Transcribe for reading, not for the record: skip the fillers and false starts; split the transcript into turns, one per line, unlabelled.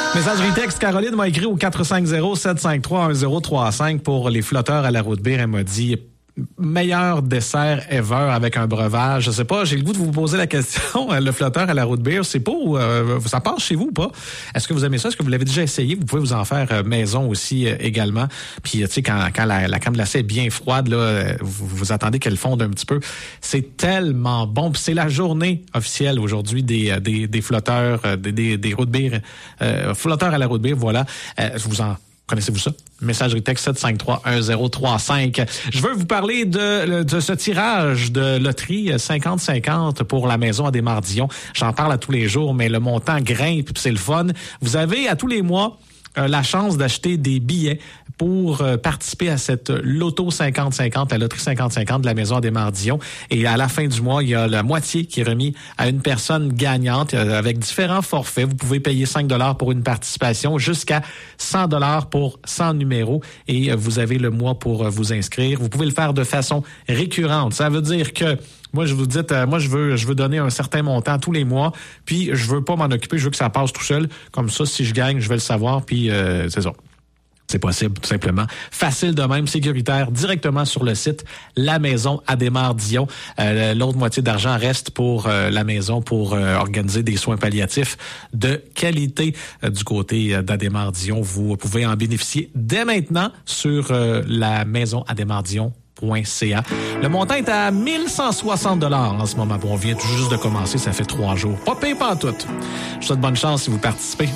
Messagerie texte, Caroline m'a écrit au 450-753-1035 pour les flotteurs à la route bière. Elle m'a dit meilleur dessert ever avec un breuvage. Je sais pas, j'ai le goût de vous poser la question. Le flotteur à la route bière, c'est pas où ça passe chez vous ou pas? Est-ce que vous aimez ça? Est-ce que vous l'avez déjà essayé? Vous pouvez vous en faire maison aussi également. Puis tu sais, quand la crème glacée est bien froide, là, vous attendez qu'elle fonde un petit peu. C'est tellement bon. Puis c'est la journée officielle aujourd'hui des flotteurs, des route bière, flotteurs à la route bière. Voilà. Connaissez-vous ça? Messagerie texte 753-1035. Je veux vous parler de ce tirage de loterie 50-50 pour la maison à Desmardillons. J'en parle à tous les jours, mais le montant grimpe, puis c'est le fun. Vous avez à tous les mois la chance d'acheter des billets pour participer à cette loto 50-50, la loterie 50-50 de la maison à Desmardillons. Et à la fin du mois, il y a la moitié qui est remis à une personne gagnante avec différents forfaits. Vous pouvez payer 5 $ pour une participation jusqu'à 100 $ pour 100 numéros et vous avez le mois pour vous inscrire. Vous pouvez le faire de façon récurrente. Ça veut dire que moi, je vous dis, je veux donner un certain montant tous les mois, puis je veux pas m'en occuper, je veux que ça passe tout seul. Comme ça, si je gagne, je vais le savoir, puis c'est ça. C'est possible, tout simplement. Facile de même, sécuritaire, directement sur le site La Maison à Desmardillons. L'autre moitié d'argent reste pour la maison pour organiser des soins palliatifs de qualité du côté d'Adesmardillons. Vous pouvez en bénéficier dès maintenant sur la maison à Desmardillons.ca. Le montant est à 1160 $ en ce moment. Bon, on vient tout juste de commencer, ça fait 3 jours. Pas payé pas tout. Je vous souhaite bonne chance si vous participez.